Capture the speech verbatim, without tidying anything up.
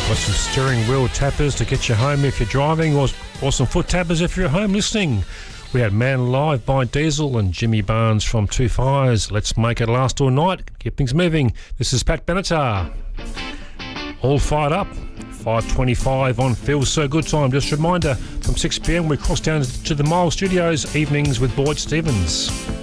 Got some steering wheel tappers to get you home if you're driving, or, or some foot tappers if you're at home listening. We had Man Alive by Diesel and Jimmy Barnes from Two Fires. Let's make it last all night. Keep things moving. This is Pat Benatar. All fired up. five twenty-five on Feels So Good time. Just a reminder, from six p m we cross down to the Mile Studios, evenings with Boyd Stevens.